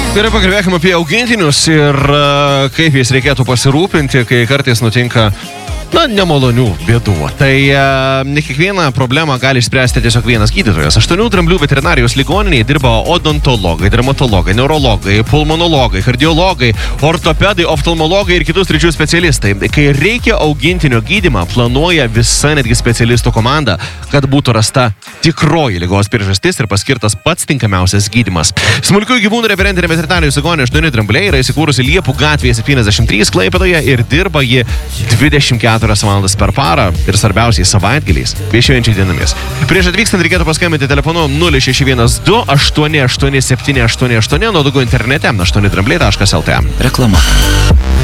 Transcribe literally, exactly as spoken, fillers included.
Gerai, pakalbėkime apie augintinius ir uh, kaip jais reikėtų pasirūpinti, kai kartais nutinka, na, nemalonių bėdų. Tai uh, ne kiekvieną problemą gali išspręsti tiesiog vienas gydytojas. Aštuonių dramblių veterinarijos ligoninėje dirba odontologai, dermatologai, neurologai, pulmonologai, kardiologai, ortopedai, oftalmologai ir kitus sričių specialistai. Kai reikia augintinio gydymą, planuoja visa netgi specialistų komanda, kad būtų rasta tikroji ligos priežastis ir paskirtas pats tinkamiausias gydymas. Smulkiųjų gyvūnų referentinė veterinarijos ligoninė aštuoni drambliai yra įsikūrusi Liepų gatvėje septyniasdešimt trys Klaipėdoje ir dirba ji dvidešimt keturias valandas per parą ir svarbiausiai savaitgaliais bei švenčių dienomis. Prieš atvykstant reikėtų paskambinti telefonu nulis šeši vienas du aštuoni aštuoni septyni aštuoni aštuoni, nuo daugiau internete aštuoni drambliai taškas el tė. Reklama.